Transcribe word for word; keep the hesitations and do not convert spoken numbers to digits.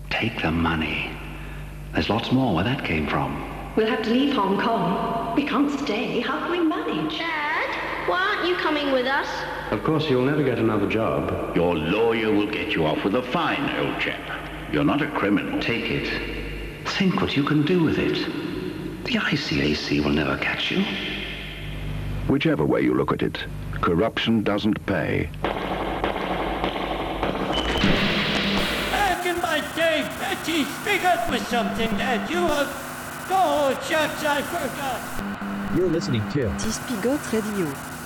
Take the money. There's lots more where that came from. We'll have to leave Hong Kong. We can't stay. How can we manage? Dad, why aren't you coming with us? Of course, you'll never get another job. Your lawyer will get you off with a fine, old chap. You're not a criminal. Take it. Think what you can do with it. The I C A C will never catch you. Whichever way you look at it, corruption doesn't pay. Back in my day, Betty, speak up with something that you have... Oh, shucks, I forgot. You're listening to T-Spigot Radio.